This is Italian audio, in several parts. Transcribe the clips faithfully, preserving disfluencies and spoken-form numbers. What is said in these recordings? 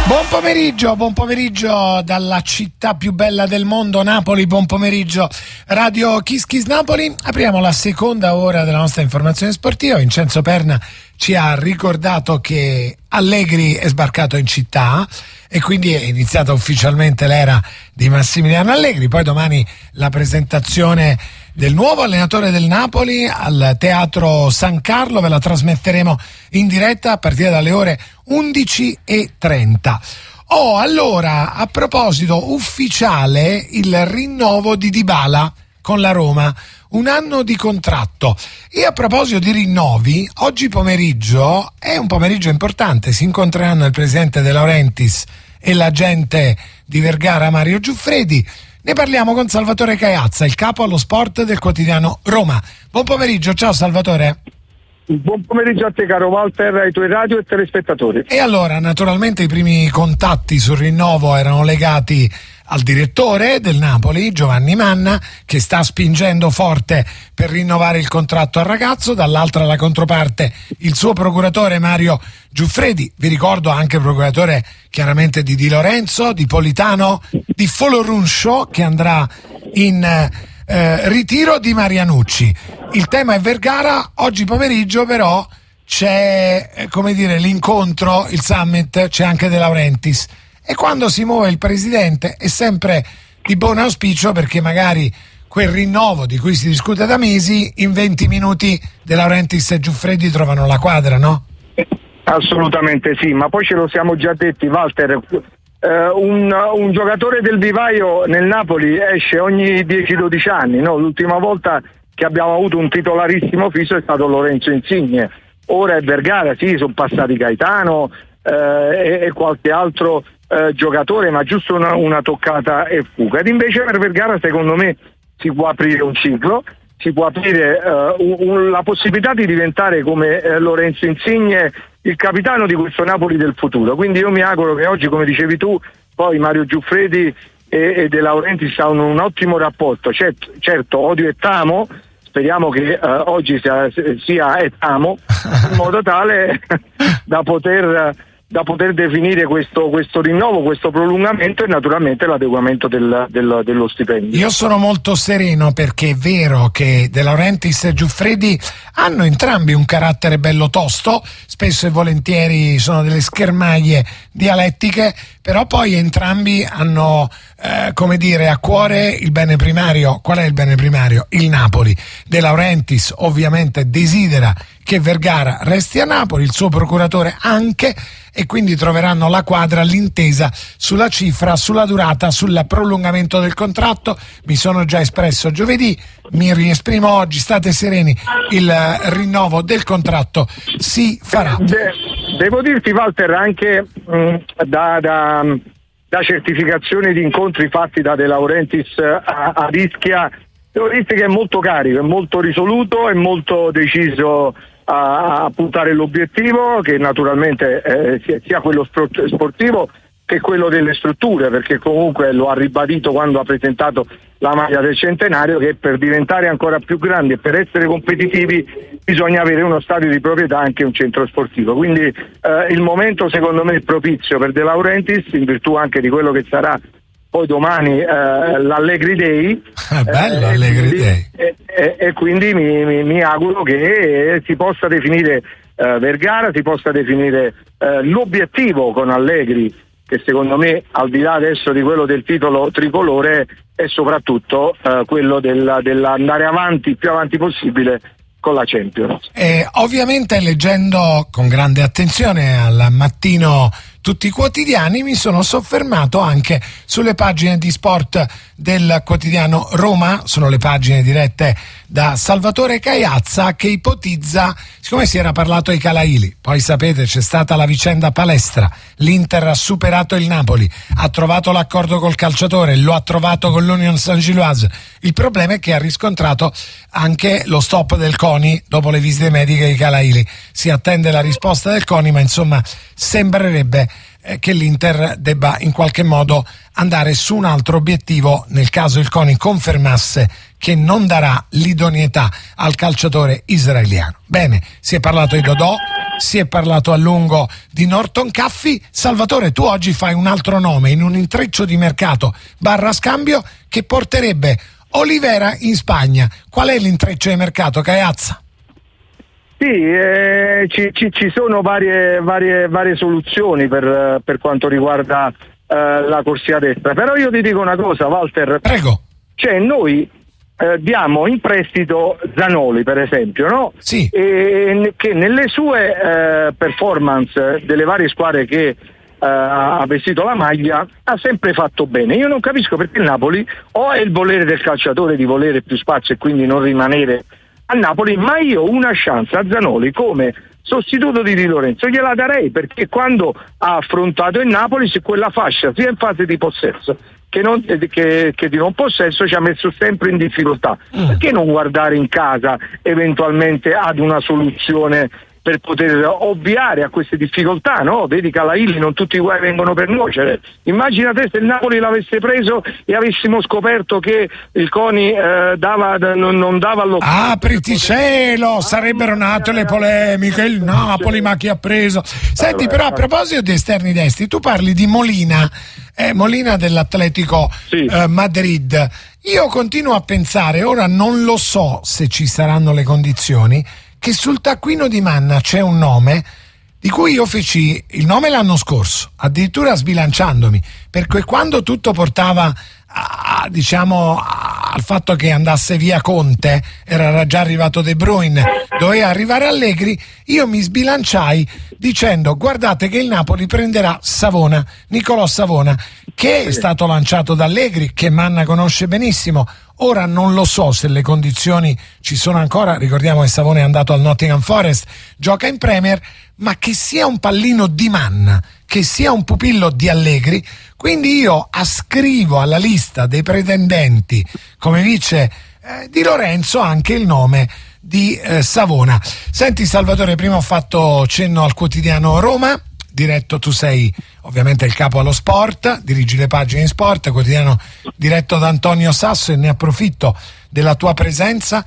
Buon pomeriggio, buon pomeriggio dalla città più bella del mondo, Napoli. Buon pomeriggio, Radio Kiss Kiss Napoli. Apriamo la seconda ora della nostra informazione sportiva. Vincenzo Perna ci ha ricordato che Allegri è sbarcato in città e quindi è iniziata ufficialmente l'era di Massimiliano Allegri. Poi domani la presentazione del nuovo allenatore del Napoli al Teatro San Carlo, ve la trasmetteremo in diretta a partire dalle ore undici e trenta. Oh, allora, a proposito, ufficiale il rinnovo di Dybala con la Roma, un anno di contratto. E a proposito di rinnovi, oggi pomeriggio è un pomeriggio importante, si incontreranno il presidente De Laurentiis e l'agente di Vergara Mario Giuffredi. Ne parliamo con Salvatore Caiazza, il capo allo sport del quotidiano Roma. Buon pomeriggio, ciao Salvatore. Buon pomeriggio a te caro Walter, ai tuoi radio e telespettatori. E allora, naturalmente i primi contatti sul rinnovo erano legati al direttore del Napoli, Giovanni Manna, che sta spingendo forte per rinnovare il contratto al ragazzo, dall'altra la controparte il suo procuratore Mario Giuffredi, vi ricordo anche procuratore chiaramente di Di Lorenzo, di Politano, di Folorunsho che andrà in eh, ritiro, di Marianucci. Il tema è Vergara, oggi pomeriggio però c'è eh, come dire l'incontro, il summit, c'è anche De Laurentiis. E quando si muove il presidente è sempre di buon auspicio, perché magari quel rinnovo di cui si discute da mesi, in venti minuti De Laurentiis e Giuffredi trovano la quadra, no? Assolutamente sì, ma poi ce lo siamo già detti, Walter, eh, un, un giocatore del vivaio nel Napoli esce ogni dieci dodici anni, no? L'ultima volta che abbiamo avuto un titolarissimo fisso è stato Lorenzo Insigne, ora è Vergara, sì, sono passati Gaetano eh, e, e qualche altro Eh, giocatore, ma giusto una, una toccata e fuga. Ed invece per Vergara secondo me si può aprire un ciclo, si può aprire uh, un, un, la possibilità di diventare come eh, Lorenzo Insigne il capitano di questo Napoli del futuro. Quindi io mi auguro che oggi, come dicevi tu, poi Mario Giuffredi e, e De Laurentiis hanno un ottimo rapporto. Certo, certo odio e tamo, speriamo che uh, oggi sia, sia e tamo in modo tale da poter da poter definire questo, questo rinnovo, questo prolungamento e naturalmente l'adeguamento del, del, dello stipendio. Io sono molto sereno, perché è vero che De Laurentiis e Giuffredi hanno entrambi un carattere bello tosto, spesso e volentieri sono delle schermaglie dialettiche, però poi entrambi hanno eh, come dire a cuore il bene primario. Qual è il bene primario? Il Napoli. De Laurentiis ovviamente desidera che Vergara resti a Napoli, il suo procuratore anche, e quindi troveranno la quadra, l'intesa sulla cifra, sulla durata, sul prolungamento del contratto. Mi sono già espresso giovedì, mi riesprimo oggi, state sereni, il rinnovo del contratto si farà. De- devo dirti Walter, anche mh, da, da, da certificazioni di incontri fatti da De Laurentiis a, a Ischia, devo dirti che è molto carico, è molto risoluto, è molto deciso a, a puntare l'obiettivo, che naturalmente eh, sia, sia quello sportivo che quello delle strutture, perché comunque lo ha ribadito quando ha presentato la maglia del centenario, che per diventare ancora più grandi e per essere competitivi bisogna avere uno stadio di proprietà, anche un centro sportivo. Quindi eh, il momento secondo me è propizio per De Laurentiis, in virtù anche di quello che sarà poi domani eh, l'Allegri Day. Ah, bello, eh, Allegri Day. E, e, e quindi mi, mi, mi auguro che si possa definire eh, Vergara, si possa definire eh, l'obiettivo con Allegri, che secondo me, al di là adesso di quello del titolo tricolore, è soprattutto eh, quello del, dell'andare avanti, più avanti possibile con la Champions. Eh, ovviamente leggendo con grande attenzione al mattino tutti i quotidiani, mi sono soffermato anche sulle pagine di sport del quotidiano Roma. Sono le pagine dirette da Salvatore Caiazza, che ipotizza, siccome si era parlato ai Calaili, poi sapete c'è stata la vicenda Palestra, l'Inter ha superato il Napoli, ha trovato l'accordo col calciatore, lo ha trovato con l'Union Saint-Gilloise. Il problema è che ha riscontrato anche lo stop del CONI dopo le visite mediche ai Calaili. Si attende la risposta del CONI, ma insomma sembrerebbe eh, che l'Inter debba in qualche modo andare su un altro obiettivo nel caso il CONI confermasse che non darà l'idoneità al calciatore israeliano. Bene, si è parlato di Dodò, si è parlato a lungo di Norton Caffi. Salvatore, tu oggi fai un altro nome in un intreccio di mercato barra scambio che porterebbe Olivera in Spagna. Qual è l'intreccio di mercato, Caiazza? Sì, eh, ci, ci, ci sono varie, varie, varie soluzioni per, per quanto riguarda eh, la corsia destra, però io ti dico una cosa, Walter. Prego. Cioè noi eh, diamo in prestito Zanoli, per esempio, no? Sì. E, che nelle sue eh, performance delle varie squadre che Uh, ha vestito la maglia ha sempre fatto bene. Io non capisco perché il Napoli o è il volere del calciatore di volere più spazio e quindi non rimanere a Napoli, ma io una chance a Zanoli come sostituto di Di Lorenzo gliela darei, perché quando ha affrontato il Napoli su quella fascia sia in fase di possesso che, non, che, che di non possesso ci ha messo sempre in difficoltà. Mm. Perché non guardare in casa eventualmente ad una soluzione per poter ovviare a queste difficoltà, no? Vedi Calailli, non tutti i guai vengono per nuocere. Immagina te se il Napoli l'avesse preso e avessimo scoperto che il CONI eh, dava, non, non dava all'opzione. Apriti cielo, sarebbero nate le polemiche, il Napoli ma chi ha preso? Senti, però a proposito di esterni destri, tu parli di Molina, eh, Molina dell'Atletico sì. eh, Madrid. Io continuo a pensare, ora non lo so se ci saranno le condizioni, che sul taccuino di Manna c'è un nome di cui io feci il nome l'anno scorso, addirittura sbilanciandomi, perché quando tutto portava a, diciamo a, al fatto che andasse via Conte, era già arrivato De Bruyne, doveva arrivare Allegri, io mi sbilanciai dicendo guardate che il Napoli prenderà Savona, Nicolò Savona, che è stato lanciato da Allegri, che Manna conosce benissimo. Ora non lo so se le condizioni ci sono ancora, ricordiamo che Savone è andato al Nottingham Forest, gioca in Premier, ma che sia un pallino di Manna, che sia un pupillo di Allegri, quindi io ascrivo alla lista dei pretendenti come vice eh, di Lorenzo anche il nome di eh, Savona. Senti Salvatore, prima ho fatto cenno al quotidiano Roma, diretto, tu sei ovviamente il capo allo sport, dirigi le pagine in sport, quotidiano diretto da Antonio Sasso, e ne approfitto della tua presenza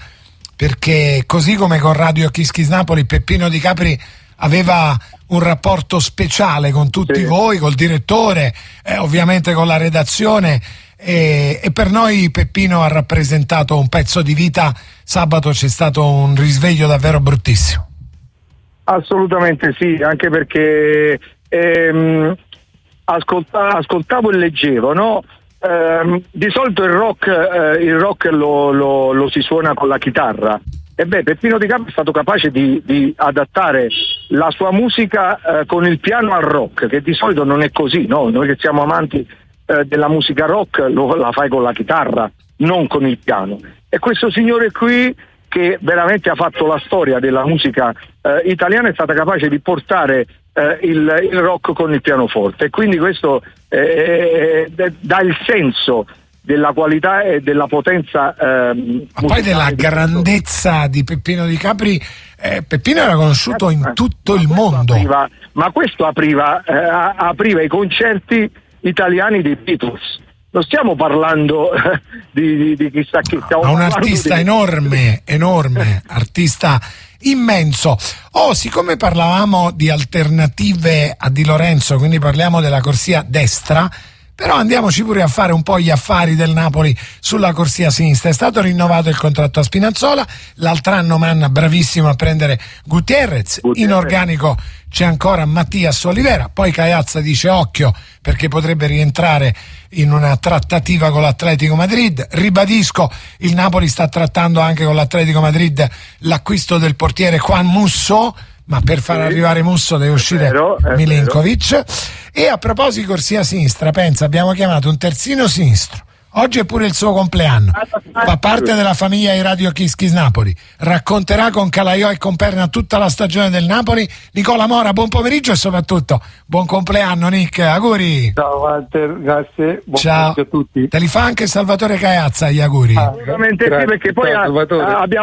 perché così come con Radio Kiss Kiss Napoli Peppino Di Capri aveva un rapporto speciale con tutti sì. voi, col direttore, eh, ovviamente con la redazione, e, e per noi Peppino ha rappresentato un pezzo di vita. Sabato c'è stato un risveglio davvero bruttissimo. Assolutamente sì, anche perché ehm, ascolta, ascoltavo e leggevo, no? Ehm, di solito il rock, eh, il rock lo, lo, lo si suona con la chitarra, e beh, Peppino Di Capri è stato capace di, di adattare la sua musica eh, con il piano al rock, che di solito non è così, no? Noi che siamo amanti eh, della musica rock lo, la fai con la chitarra, non con il piano. E questo signore qui, che veramente ha fatto la storia della musica eh, italiana, è stata capace di portare eh, il, il rock con il pianoforte, e quindi questo eh, eh, dà il senso della qualità e della potenza eh, ma poi della grandezza di Peppino Di Capri. eh, Peppino era conosciuto in tutto il mondo, apriva, ma questo apriva, eh, apriva i concerti italiani dei Beatles. Non stiamo parlando eh, di, di, di chissà chi, stiamo ma un parlando artista di... enorme, enorme, artista immenso. Oh, siccome parlavamo di alternative a Di Lorenzo, quindi parliamo della corsia destra, però andiamoci pure a fare un po' gli affari del Napoli sulla corsia sinistra. È stato rinnovato il contratto a Spinazzola, l'altro anno Manna bravissimo a prendere Gutierrez, Gutierrez. In organico c'è ancora Mattias Olivera, poi Caiazza dice occhio perché potrebbe rientrare in una trattativa con l'Atletico Madrid. Ribadisco, il Napoli sta trattando anche con l'Atletico Madrid l'acquisto del portiere Juan Musso, ma per far sì. arrivare Musso deve uscire vero, Milinkovic. E a proposito di corsia sinistra, pensa, abbiamo chiamato un terzino sinistro, oggi è pure il suo compleanno, fa parte della famiglia di Radio Kiss Kiss Napoli, racconterà con Calaiò e con Perna tutta la stagione del Napoli. Nicola Mora, buon pomeriggio e soprattutto buon compleanno Nick, auguri. Ciao Walter, grazie, buon ciao pomeriggio a tutti. Te li fa anche Salvatore Caiazza gli auguri? Assolutamente sì, perché poi ciao, a, abbiamo,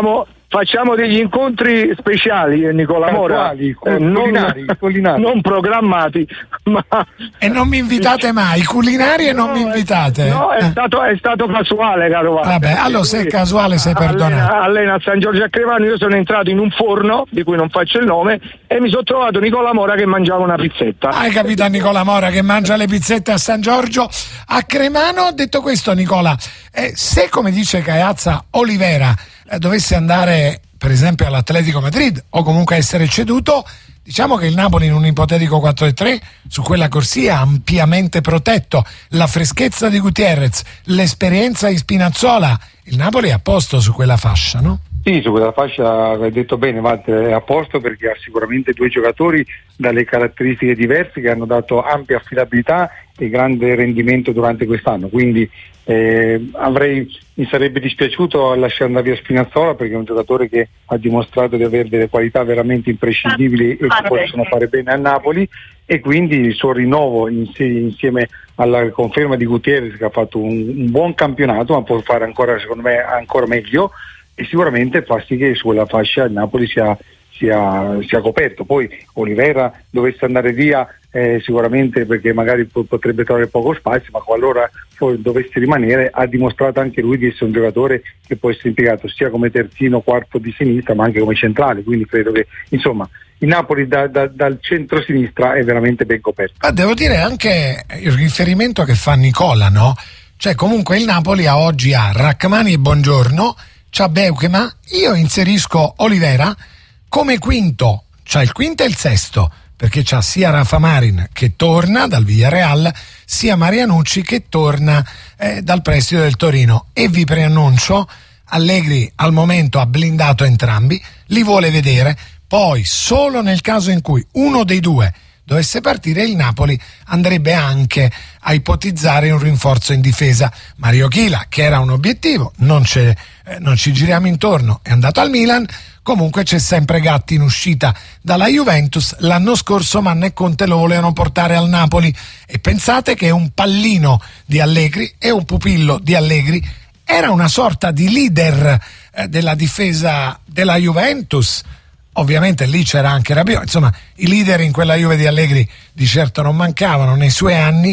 facciamo degli incontri speciali, Nicola Mora, Casuali, culinari, non, culinari. non programmati, ma e non mi invitate mai, culinari e non no, mi invitate. No, è stato, è stato casuale, caro Walter. Vabbè, allora se è casuale sei perdonato. Allena, allena a San Giorgio a Cremano, io sono entrato in un forno di cui non faccio il nome e mi sono trovato Nicola Mora che mangiava una pizzetta. Hai capito, Nicola Mora che mangia le pizzette a San Giorgio a Cremano. Detto questo, Nicola, eh, se come dice Caiazza Olivera eh, dovesse andare per esempio all'Atletico Madrid o comunque essere ceduto, diciamo che il Napoli in un ipotetico quattro a tre su quella corsia ampiamente protetto, la freschezza di Gutierrez, l'esperienza di Spinazzola, il Napoli è a posto su quella fascia, no? Sì, su quella fascia hai detto bene, Walter, è a posto perché ha sicuramente due giocatori dalle caratteristiche diverse che hanno dato ampia affidabilità e grande rendimento durante quest'anno, quindi eh, avrei, mi sarebbe dispiaciuto lasciare andare via Spinazzola perché è un giocatore che ha dimostrato di avere delle qualità veramente imprescindibili e che possono fare bene a Napoli, e quindi il suo rinnovo insieme alla conferma di Gutierrez, che ha fatto un, un buon campionato ma può fare ancora, secondo me, ancora meglio, e sicuramente fa sì che sulla fascia il Napoli sia, sia, sia coperto. Poi Olivera dovesse andare via eh, sicuramente perché magari po- potrebbe trovare poco spazio, ma qualora poi dovesse rimanere ha dimostrato anche lui di essere un giocatore che può essere impiegato sia come terzino, quarto di sinistra, ma anche come centrale, quindi credo che insomma il Napoli da, da, dal centro-sinistra è veramente ben coperto. Ma devo dire anche il riferimento che fa Nicola, no? Cioè comunque il Napoli a oggi ha Rachmani e Buongiorno, c'ha Beukema, io inserisco Olivera come quinto, c'ha il quinto e il sesto, perché c'ha sia Rafa Marin che torna dal Villarreal, sia Marianucci che torna eh, dal prestito del Torino, e vi preannuncio, Allegri al momento ha blindato entrambi, li vuole vedere, poi solo nel caso in cui uno dei due dovesse partire il Napoli andrebbe anche a ipotizzare un rinforzo in difesa. Mario Chila, che era un obiettivo, non, c'è, eh, non ci giriamo intorno, è andato al Milan. Comunque c'è sempre Gatti in uscita dalla Juventus, l'anno scorso Manna e Conte lo volevano portare al Napoli, e pensate che un pallino di Allegri e un pupillo di Allegri era una sorta di leader eh, della difesa della Juventus. Ovviamente lì c'era anche Rabiot, insomma i leader in quella Juve di Allegri di certo non mancavano nei suoi anni,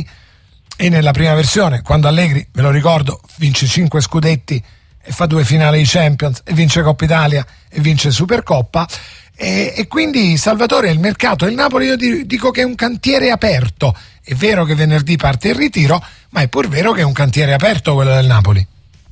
e nella prima versione, quando Allegri, ve lo ricordo, vince cinque scudetti e fa due finali di Champions e vince Coppa Italia e vince Supercoppa, e, e quindi Salvatore, il mercato del Napoli io dico che è un cantiere aperto. È vero che venerdì parte il ritiro, ma è pur vero che è un cantiere aperto quello del Napoli.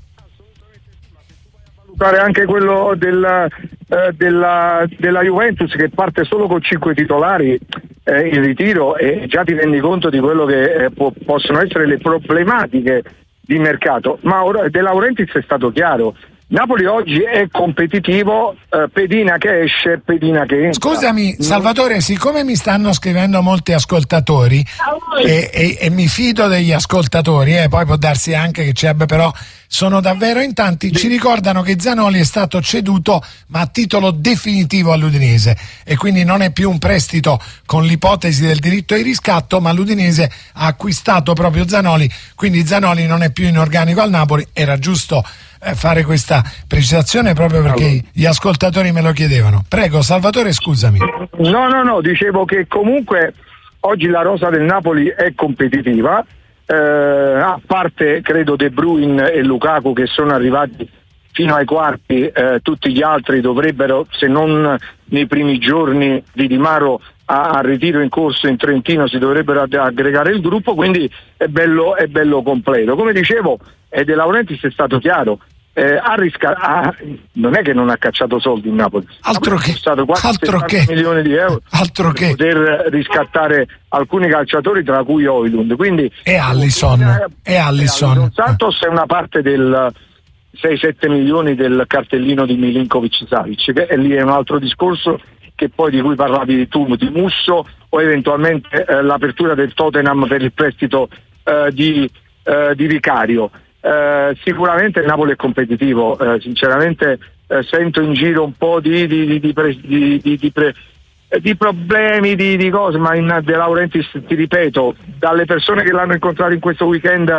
Anche quello della, eh, della, della Juventus, che parte solo con cinque titolari eh, in ritiro, e già ti rendi conto di quello che eh, può, possono essere le problematiche di mercato. Ma ora De Laurentiis è stato chiaro: Napoli oggi è competitivo, eh, pedina che esce, pedina che entra. Scusami Salvatore, siccome mi stanno scrivendo molti ascoltatori e, e, e mi fido degli ascoltatori, eh, poi può darsi anche che ci abbia, però sono davvero in tanti, ci ricordano che Zanoli è stato ceduto ma a titolo definitivo all'Udinese, e quindi non è più un prestito con l'ipotesi del diritto di riscatto, ma l'Udinese ha acquistato proprio Zanoli, quindi Zanoli non è più in organico al Napoli. Era giusto eh, fare questa precisazione proprio perché allora gli ascoltatori me lo chiedevano. Prego Salvatore, scusami. No, no, no, dicevo che comunque oggi la rosa del Napoli è competitiva. Eh, a parte credo De Bruyne e Lukaku che sono arrivati fino ai quarti, eh, tutti gli altri dovrebbero, se non nei primi giorni di Di Maro a, a ritiro in corso in Trentino, si dovrebbero ad- aggregare il gruppo, quindi è bello, è bello completo. Come dicevo, e De Laurentiis è stato chiaro, eh, ha risca- ha, non è che non ha cacciato soldi in Napoli, altro ha che, costato quasi altro settanta che, milioni di euro altro per che. poter riscattare alcuni calciatori, tra cui Højlund, quindi e Alisson e Alisson Santos è una parte del sei sette milioni del cartellino di Milinkovic Savic, che e lì è un altro discorso, che poi di cui parlavi tu, di Musso, o eventualmente eh, l'apertura del Tottenham per il prestito eh, di, eh, di Vicario. Eh, sicuramente il Napoli è competitivo, eh, sinceramente eh, sento in giro un po' di, di, di, di, pre, di, di, di, pre, di problemi, di, di cose, ma in De Laurentiis, ti ripeto, dalle persone che l'hanno incontrato in questo weekend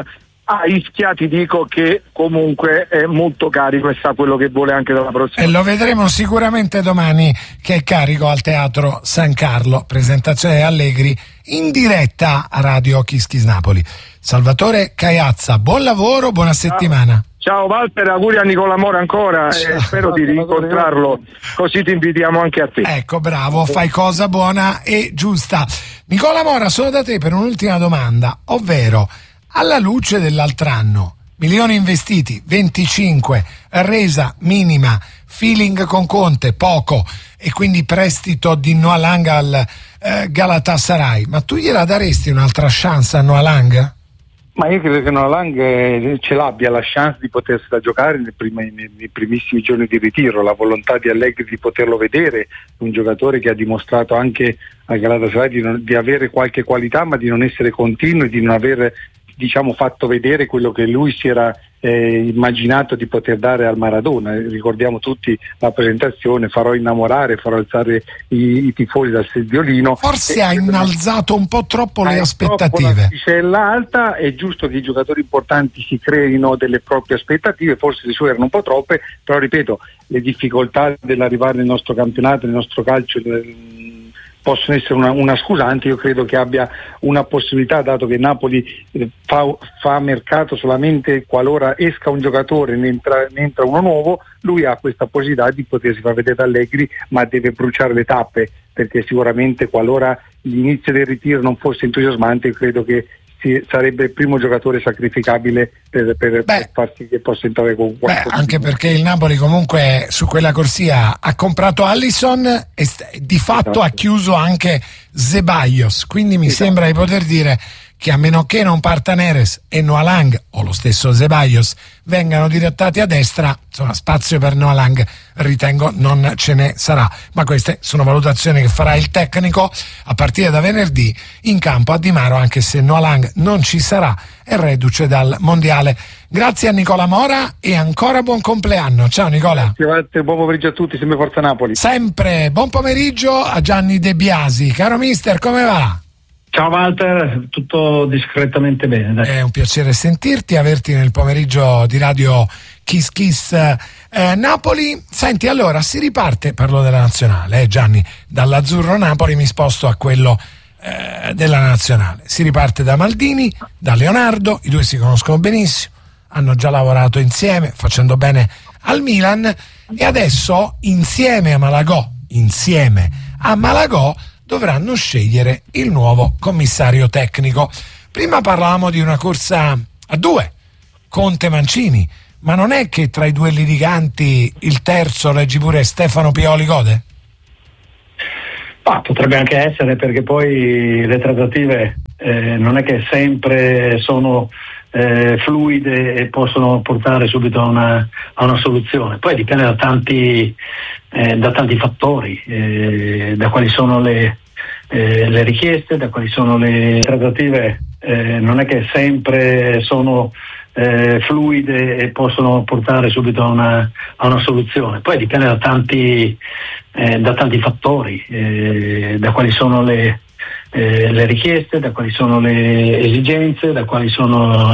a Ischia ti dico che comunque è molto carico e sa quello che vuole anche dalla prossima. E lo vedremo sicuramente domani, che è carico al Teatro San Carlo, presentazione Allegri in diretta a Radio Kiss Kiss Napoli. Salvatore Caiazza, buon lavoro, buona settimana. Ciao Walter, auguri a Nicola Mora ancora e spero di rincontrarlo, così ti invitiamo anche a te. Ecco, bravo, fai cosa buona e giusta. Nicola Mora, sono da te per un'ultima domanda, ovvero, alla luce dell'altro anno, milioni investiti, venticinque, resa minima, feeling con Conte, poco, e quindi prestito di Noalang al eh, Galatasaray, ma tu gliela daresti un'altra chance a Noalang? Ma io credo che Noalang eh, ce l'abbia la chance di potersela giocare nei, primi, nei, nei primissimi giorni di ritiro, la volontà di Allegri di poterlo vedere, un giocatore che ha dimostrato anche al Galatasaray di, non, di avere qualche qualità, ma di non essere continuo e di non aver, diciamo, fatto vedere quello che lui si era eh, immaginato di poter dare al Maradona. Ricordiamo tutti la presentazione, farò innamorare, farò alzare i, i tifosi dal sediolino. Forse ha innalzato un po' troppo le aspettative. L'asticella alta, è giusto che i giocatori importanti si creino delle proprie aspettative, forse le sue erano un po' troppe, però ripeto, le difficoltà dell'arrivare nel nostro campionato, nel nostro calcio, possono essere una, una scusante. Io credo che abbia una possibilità, dato che Napoli eh, fa, fa mercato solamente qualora esca un giocatore, ne entra, ne entra uno nuovo, lui ha questa possibilità di potersi far vedere da Allegri, ma deve bruciare le tappe, perché sicuramente qualora l'inizio del ritiro non fosse entusiasmante, io credo che sarebbe il primo giocatore sacrificabile per, per, per far sì che possa entrare con qualcosa. Beh, anche perché il Napoli comunque su quella corsia ha comprato Alisson e di fatto esatto. ha chiuso anche Ceballos, quindi mi esatto. sembra di poter dire che a meno che non parta Neres e Noalang o lo stesso Ceballos vengano dirottati a destra, insomma spazio per Noalang ritengo non ce ne sarà, ma queste sono valutazioni che farà il tecnico a partire da venerdì in campo a Di Maro, anche se Noalang non ci sarà, è reduce dal mondiale. Grazie a Nicola Mora e ancora buon compleanno. Ciao Nicola. Grazie, buon pomeriggio a tutti, sempre Forza Napoli. Sempre buon pomeriggio a Gianni De Biasi. Caro mister, come va? Ciao Walter, tutto discretamente bene. Dai. È un piacere sentirti, averti nel pomeriggio di Radio Kiss Kiss eh, Napoli. Senti, allora si riparte, parlo della nazionale, eh, Gianni, dall'azzurro Napoli mi sposto a quello eh, della nazionale. Si riparte da Maldini, da Leonardo, i due si conoscono benissimo, hanno già lavorato insieme, facendo bene al Milan, e adesso insieme a Malagò, insieme a Malagò, dovranno scegliere il nuovo commissario tecnico. Prima parlavamo di una corsa a due, Conte-Mancini, ma non è che tra i due litiganti il terzo, leggi pure, Stefano Pioli gode? Ah, potrebbe anche essere, perché poi le trattative eh, non è che sempre sono eh, fluide e possono portare subito a una, a una soluzione. Poi dipende da tanti eh, da tanti fattori, eh, da quali sono le, eh, le richieste, da quali sono le trattative, eh, non è che sempre sono eh, fluide e possono portare subito a una, a una soluzione. Poi dipende da tanti eh, da tanti fattori, eh, da quali sono le, eh, le richieste, da quali sono le esigenze, da quali sono